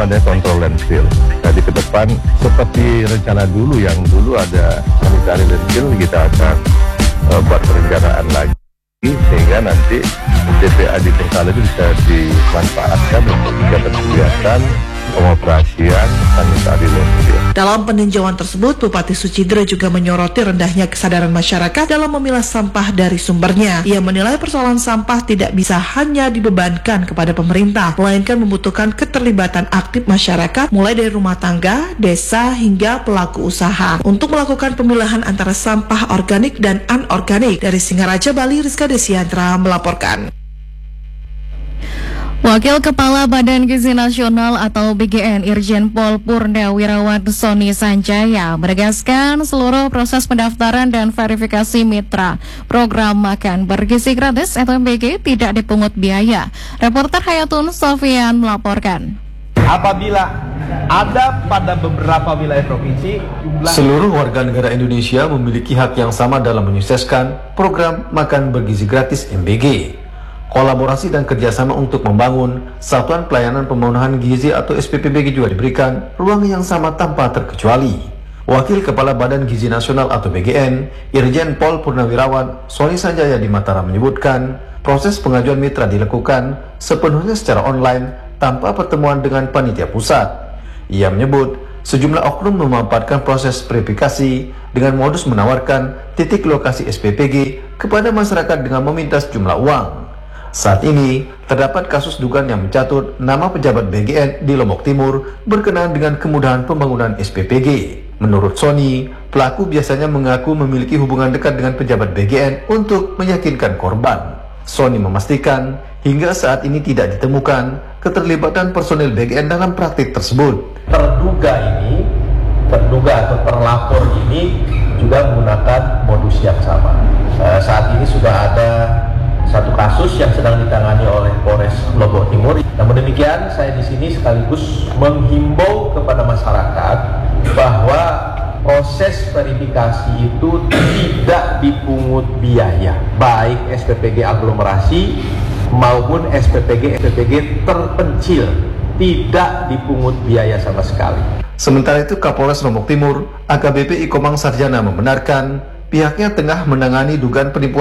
adanya control landfill. Jadi ke depan seperti rencana dulu yang dulu ada sanitary landfill, kita akan buat perencanaan lagi sehingga nanti TPA di Bengkala itu bisa dimanfaatkan untuk kegiatan pengoperasian sanitary landfill. Dalam peninjauan tersebut, Bupati Suchindra juga menyoroti rendahnya kesadaran masyarakat dalam memilah sampah dari sumbernya. Ia menilai persoalan sampah tidak bisa hanya dibebankan kepada pemerintah, melainkan membutuhkan keterlibatan aktif masyarakat, mulai dari rumah tangga, desa, hingga pelaku usaha, untuk melakukan pemilahan antara sampah organik dan anorganik. Dari Singaraja, Bali, Rizka Desiantra melaporkan. Wakil Kepala Badan Gizi Nasional atau BGN Irjen Pol Purnawirawan Sony Sanjaya menegaskan seluruh proses pendaftaran dan verifikasi mitra program makan bergizi gratis atau MBG tidak dipungut biaya. Reporter Hayatun Sofian melaporkan. Apabila ada pada beberapa wilayah provinsi, seluruh warga negara Indonesia memiliki hak yang sama dalam menyukseskan program makan bergizi gratis MBG. Kolaborasi dan kerjasama untuk membangun Satuan Pelayanan Pemenuhan Gizi atau SPPBG juga diberikan ruang yang sama tanpa terkecuali. Wakil Kepala Badan Gizi Nasional atau BGN, Irjen Pol Purnawirawan Sony Sanjaya di Mataram menyebutkan, proses pengajuan mitra dilakukan sepenuhnya secara online tanpa pertemuan dengan panitia pusat. Ia menyebut, sejumlah oknum memanfaatkan proses verifikasi dengan modus menawarkan titik lokasi SPPG kepada masyarakat dengan meminta sejumlah uang. Saat ini, terdapat kasus dugaan yang mencatut nama pejabat BGN di Lombok Timur berkenaan dengan kemudahan pembangunan SPPG. Menurut Sony, pelaku biasanya mengaku memiliki hubungan dekat dengan pejabat BGN untuk meyakinkan korban. Sony memastikan, hingga saat ini tidak ditemukan keterlibatan personil BGN dalam praktik tersebut. Terduga atau terlapor ini juga menggunakan modus yang sama. Saat ini sudah ada satu kasus yang sedang ditangani oleh Polres Lombok Timur. Namun demikian, saya di sini sekaligus menghimbau kepada masyarakat bahwa proses verifikasi itu tidak dipungut biaya, baik SPPG aglomerasi maupun SPPG terpencil, tidak dipungut biaya sama sekali. Sementara itu, Kapolres Lombok Timur, AKBP Ikomang Sarjana membenarkan pihaknya tengah menangani dugaan penipuan